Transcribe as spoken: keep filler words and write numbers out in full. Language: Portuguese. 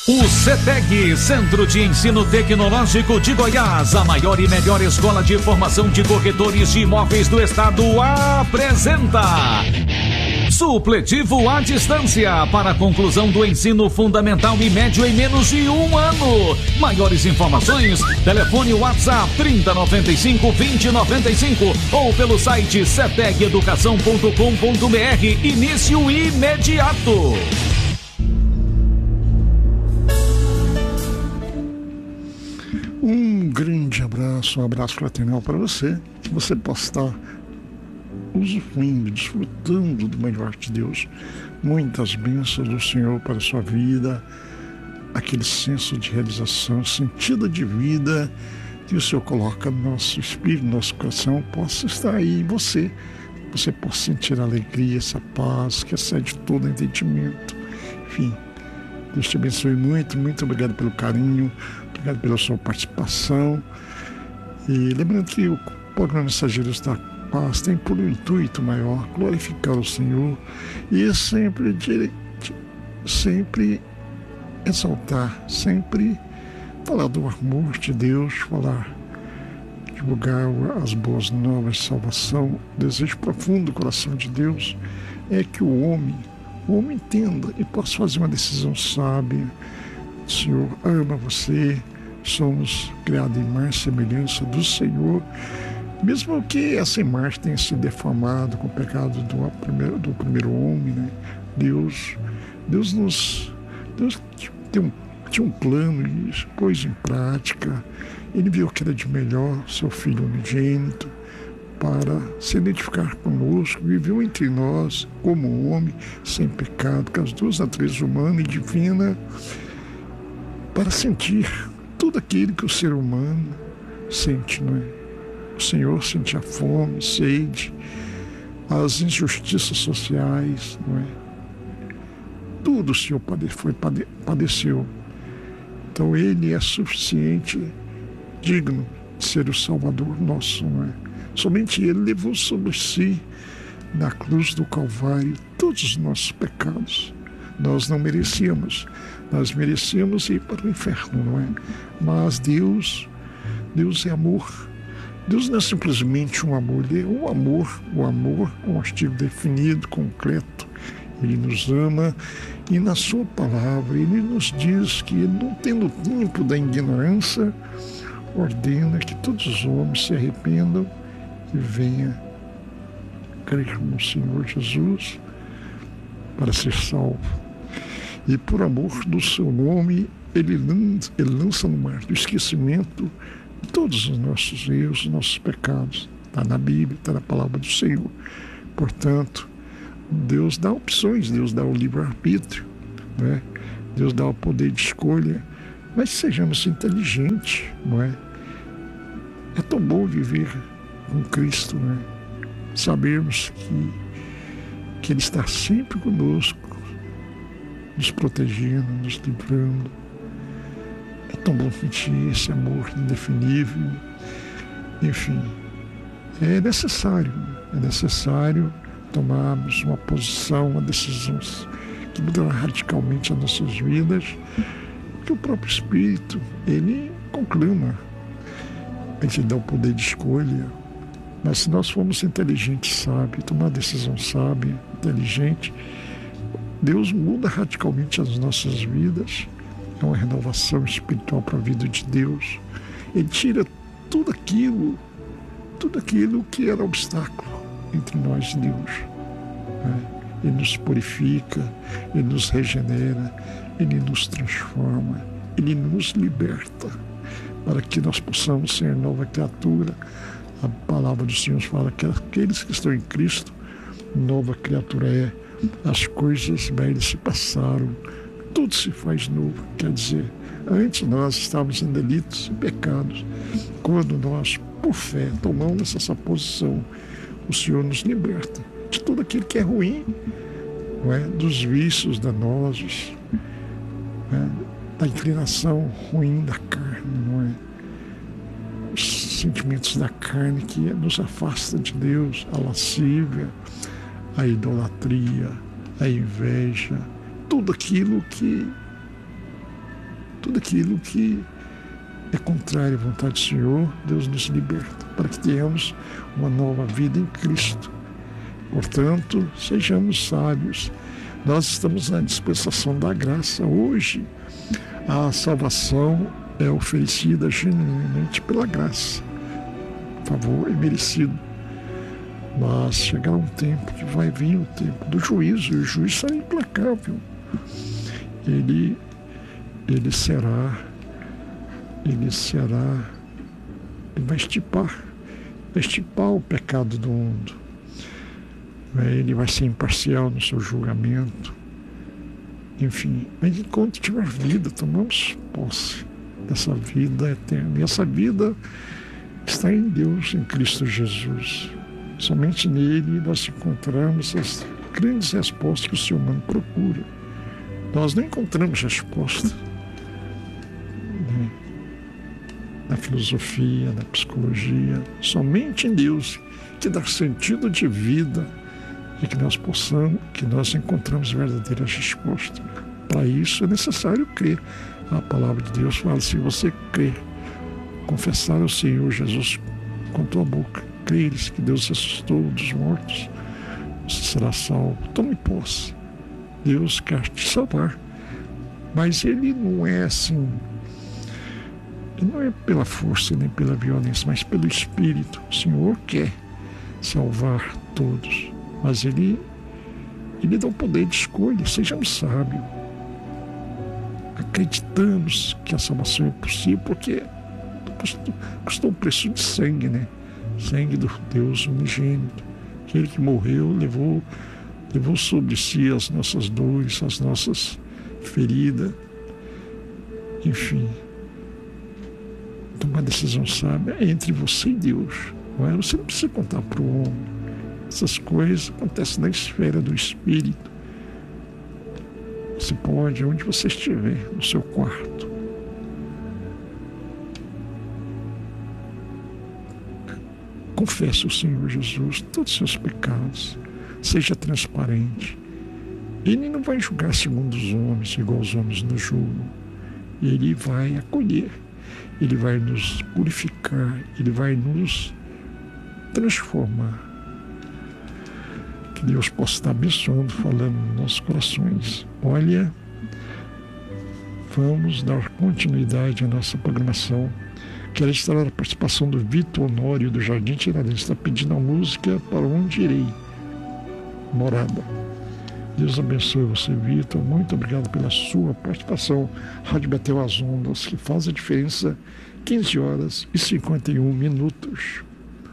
O CETEC, Centro de Ensino Tecnológico de Goiás, a maior e melhor escola de formação de corretores de imóveis do estado, apresenta Supletivo à Distância para a conclusão do ensino fundamental e médio em menos de um ano. Maiores informações, telefone WhatsApp trinta, noventa e cinco, vinte, noventa e cinco ou pelo site ceteg educação ponto com ponto br. Início imediato. Um grande abraço, um abraço fraternal para você, que você possa estar usufruindo, desfrutando do melhor de Deus. Muitas bênçãos do Senhor para a sua vida, aquele senso de realização, sentido de vida que o Senhor coloca no nosso espírito, no nosso coração, possa estar aí em você. Você possa sentir a alegria, essa paz que excede todo entendimento. Enfim, Deus te abençoe muito, muito obrigado pelo carinho, obrigado pela sua participação. E lembrando que o programa Mensageiros da Paz tem por um intuito maior glorificar o Senhor e sempre, sempre exaltar, sempre falar do amor de Deus, falar, divulgar as boas novas de salvação. O desejo profundo do coração de Deus é que o homem, o homem entenda e possa fazer uma decisão sábia. O Senhor ama você, somos criados em imagem e semelhança do Senhor, mesmo que essa imagem tenha se deformado com o pecado do primeiro, do primeiro homem, né? Deus, Deus nos, Deus tem um, tinha um plano e pôs em prática. Ele viu que era de melhor seu Filho unigênito para se identificar conosco, viveu entre nós como homem, sem pecado, com as duas naturezas humana e divina, para sentir tudo aquilo que o ser humano sente, não é? O Senhor sentia fome, sede, as injustiças sociais, não é? Tudo o Senhor foi, padeceu. Então Ele é suficiente, digno de ser o Salvador nosso, não é? Somente Ele levou sobre si, na cruz do Calvário, todos os nossos pecados. Nós não merecíamos, nós merecíamos ir para o inferno, não é? Mas Deus, Deus é amor. Deus não é simplesmente um amor, Ele é o amor, o amor é um artigo definido, concreto. Ele nos ama e na sua palavra Ele nos diz que, não tendo tempo da ignorância, ordena que todos os homens se arrependam e venham crer no Senhor Jesus para ser salvo. E por amor do seu nome, Ele lança, ele lança no mar do esquecimento todos os nossos erros, os nossos pecados. Está na Bíblia, está na palavra do Senhor. Portanto, Deus dá opções, Deus dá o livre-arbítrio, né? Deus dá o poder de escolha, mas sejamos inteligentes, não é? É tão bom viver com Cristo, né? Sabermos que, que Ele está sempre conosco, nos protegendo, nos livrando. É tão bom sentir esse amor indefinível. Enfim, é necessário, é necessário tomarmos uma posição, uma decisão que mudará radicalmente as nossas vidas, porque o próprio Espírito, Ele conclama, Ele te dá o poder de escolha. Mas se nós formos inteligentes, sábios, tomar uma decisão sábia, inteligente, Deus muda radicalmente as nossas vidas. É uma renovação espiritual para a vida de Deus. Ele tira tudo aquilo, tudo aquilo que era obstáculo entre nós e Deus. Né? Ele nos purifica, Ele nos regenera, Ele nos transforma, Ele nos liberta, para que nós possamos ser nova criatura. A palavra do Senhor fala que aqueles que estão em Cristo, nova criatura é. As coisas velhas se passaram, tudo se faz novo. Quer dizer, antes nós estávamos em delitos e pecados. Quando nós, por fé, tomamos essa posição, o Senhor nos liberta de tudo aquilo que é ruim, não é? Dos vícios danosos, né? Da inclinação ruim da carne, não é? Os sentimentos da carne que nos afastam de Deus, a lascívia, a idolatria, a inveja, tudo aquilo que tudo aquilo que é contrário à vontade do Senhor, Deus nos liberta, para que tenhamos uma nova vida em Cristo. Portanto, sejamos sábios. Nós estamos na dispensação da graça. Hoje, a salvação é oferecida genuinamente pela graça. O favor é merecido. Mas chegará um tempo que vai vir o tempo do juízo, e o juiz será implacável. Ele, ele será, ele será, ele vai estipar, vai estipar o pecado do mundo. Ele vai ser imparcial no seu julgamento. Enfim, mas enquanto tiver vida, tomamos posse dessa vida eterna. E essa vida está em Deus, em Cristo Jesus. Somente nele nós encontramos as grandes respostas que o ser humano procura. Nós não encontramos resposta, né, na filosofia, na psicologia, somente em Deus, que dá sentido de vida e que nós possamos, que nós encontramos verdadeiras respostas. Para isso é necessário crer. A palavra de Deus fala: se você crer, confessar ao Senhor Jesus com tua boca, creres que Deus ressuscitou dos mortos, você será salvo. Tome posse. Deus quer te salvar. Mas Ele não é assim, Ele não é pela força nem pela violência, mas pelo Espírito. O Senhor quer salvar todos, mas Ele, Ele dá o poder de escolha. Sejamos sábios. Acreditamos que a salvação é possível, porque custou, custou o preço de sangue, né? Sangue do Deus unigênito. Aquele que morreu levou, levou sobre si as nossas dores, as nossas feridas. Enfim, tomar decisão sábia é entre você e Deus. Não é? Você não precisa contar para o homem. Essas coisas acontecem na esfera do Espírito. Você pode, onde você estiver, no seu quarto, confesse ao Senhor Jesus todos os seus pecados. Seja transparente. Ele não vai julgar segundo os homens, igual os homens nos julgam. Ele vai acolher. Ele vai nos purificar. Ele vai nos transformar. Que Deus possa estar abençoando, falando nos nossos corações. Olha, vamos dar continuidade à nossa programação. Quero estar a participação do Vitor Honório, do Jardim Tiradentes. Está pedindo a música Para Onde Irei, Morada. Deus abençoe você, Vitor. Muito obrigado pela sua participação. Rádio Betel, as ondas que faz a diferença. quinze horas e cinquenta e um minutos.